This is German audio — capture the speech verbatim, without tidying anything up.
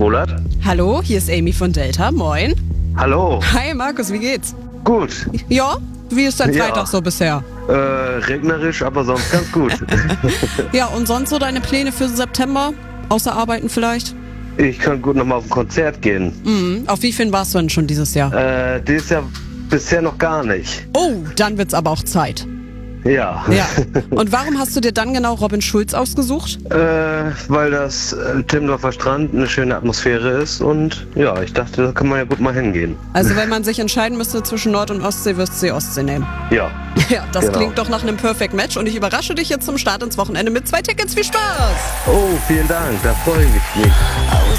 Wohlert? Hallo, hier ist Amy von Delta. Moin. Hallo. Hi Markus, wie geht's? Gut. Ja, wie ist dein Ja. Freitag so bisher? Äh, regnerisch, aber sonst ganz gut. Ja, und sonst so deine Pläne für September? Außer Arbeiten vielleicht? Ich kann gut nochmal auf ein Konzert gehen. Mhm. Auf wie vielen warst du denn schon dieses Jahr? Äh, dieses Jahr bisher noch gar nicht. Oh, dann wird's aber auch Zeit. Ja. Ja. Und warum hast du dir dann genau Robin Schulz ausgesucht? Äh, weil das äh, Timmendorfer Strand eine schöne Atmosphäre ist und ja, ich dachte, da kann man ja gut mal hingehen. Also wenn man sich entscheiden müsste zwischen Nord- und Ostsee, wirst du die Ostsee nehmen. Ja. Ja, das Genau. klingt doch nach einem Perfect Match und ich überrasche dich jetzt zum Start ins Wochenende mit zwei Tickets. Viel Spaß! Oh, vielen Dank, da freue ich mich. Aus